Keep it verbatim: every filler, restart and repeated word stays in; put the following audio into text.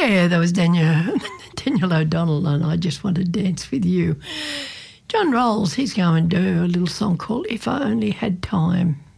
Yeah, that was Daniel, Daniel O'Donnell and I Just Want to Dance With You. John Rolls, he's going to do a little song called If I Only Had Time.